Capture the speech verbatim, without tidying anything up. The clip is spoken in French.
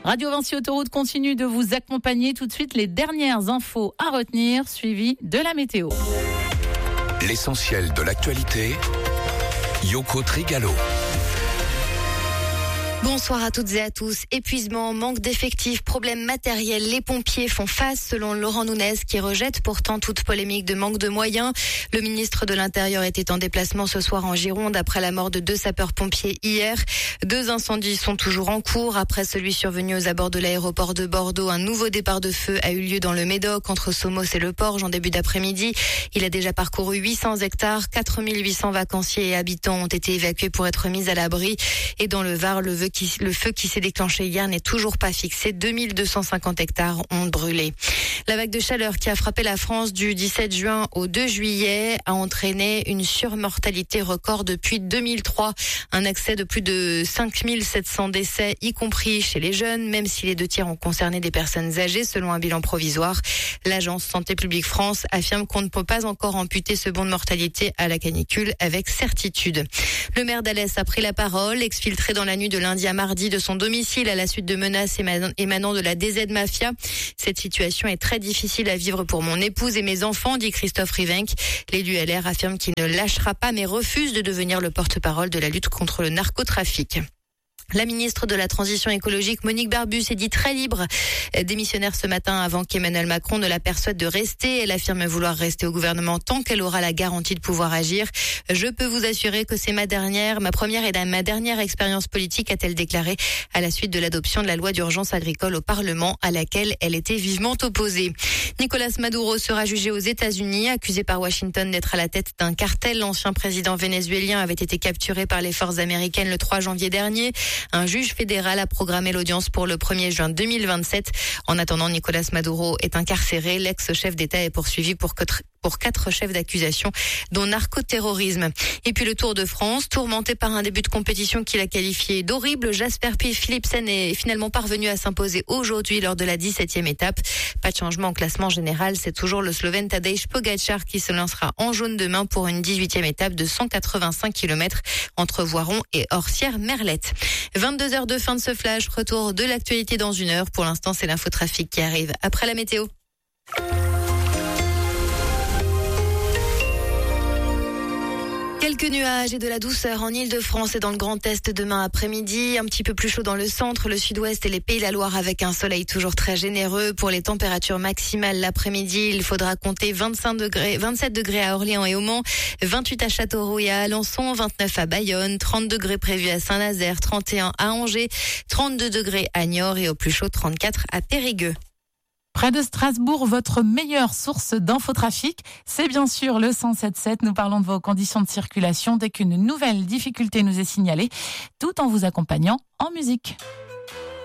Radio Vinci Autoroute continue de vous accompagner. Tout de suite, les dernières infos à retenir, suivies de la météo. L'essentiel de l'actualité, Yoko Trigalo. Bonsoir à toutes et à tous. Épuisement, manque d'effectifs, problèmes matériels. Les pompiers font face, selon Laurent Nunez, qui rejette pourtant toute polémique de manque de moyens. Le ministre de l'Intérieur était en déplacement ce soir en Gironde après la mort de deux sapeurs-pompiers hier. Deux incendies sont toujours en cours. Après celui survenu aux abords de l'aéroport de Bordeaux, un nouveau départ de feu a eu lieu dans le Médoc, entre Somos et Le Porge, en début d'après-midi. Il a déjà parcouru huit cents hectares. quatre mille huit cents vacanciers et habitants ont été évacués pour être mis à l'abri. Et dans le Var, le, qui, le feu qui s'est déclenché hier n'est toujours pas fixé. deux mille deux cent cinquante hectares ont brûlé. La vague de chaleur qui a frappé la France du dix-sept juin au deux juillet a entraîné une surmortalité record depuis deux mille trois. Un accès de plus de cinq mille sept cents décès, y compris chez les jeunes, même si les deux tiers ont concerné des personnes âgées, selon un bilan provisoire. L'agence Santé publique France affirme qu'on ne peut pas encore amputer ce bond de mortalité à la canicule avec certitude. Le maire d'Alès a pris la parole, exfiltré dans la nuit de lundi à mardi de son domicile à la suite de menaces émanant de la D Z Mafia. Cette situation est très difficile à vivre pour mon épouse et mes enfants, dit Christophe Rivenc. L'élu L R affirme qu'il ne lâchera pas mais refuse de devenir le porte-parole de la lutte contre le narcotrafic. La ministre de la Transition écologique, Monique Barbu, s'est dit très libre. Démissionnaire ce matin avant qu'Emmanuel Macron ne la persuade de rester. Elle affirme vouloir rester au gouvernement tant qu'elle aura la garantie de pouvoir agir. Je peux vous assurer que c'est ma dernière, ma première et ma dernière expérience politique, a-t-elle déclaré à la suite de l'adoption de la loi d'urgence agricole au Parlement, à laquelle elle était vivement opposée. Nicolas Maduro sera jugé aux États-Unis, accusé par Washington d'être à la tête d'un cartel. L'ancien président vénézuélien avait été capturé par les forces américaines le trois janvier dernier. Un juge fédéral a programmé l'audience pour le premier juin deux mille vingt-sept. En attendant, Nicolas Maduro est incarcéré. L'ex-chef d'État est poursuivi pour quatre, pour quatre chefs d'accusation, dont narcoterrorisme. Et puis le Tour de France, tourmenté par un début de compétition qu'il a qualifié d'horrible, Jasper Philipsen est finalement parvenu à s'imposer aujourd'hui lors de la dix-septième étape. Pas de changement au classement général, c'est toujours le Slovène Tadej Pogačar qui se lancera en jaune demain pour une dix-huitième étape de cent quatre-vingt-cinq kilomètres entre Voiron et Orsières-Merlette. vingt-deux heures de fin de ce flash, retour de l'actualité dans une heure. Pour l'instant, c'est l'infotrafic qui arrive après la météo. Quelques nuages et de la douceur en Ile-de-France et dans le Grand Est demain après-midi. Un petit peu plus chaud dans le centre, le sud-ouest et les Pays de la Loire avec un soleil toujours très généreux. Pour les températures maximales l'après-midi, il faudra compter vingt-cinq degrés, vingt-sept degrés à Orléans et au Mans, vingt-huit à Châteauroux et à Alençon, vingt-neuf à Bayonne, trente degrés prévus à Saint-Nazaire, trente et un à Angers, trente-deux degrés à Niort et au plus chaud trente-quatre à Périgueux. Près de Strasbourg, votre meilleure source d'infotrafic, c'est bien sûr le cent sept sept. Nous parlons de vos conditions de circulation dès qu'une nouvelle difficulté nous est signalée, tout en vous accompagnant en musique.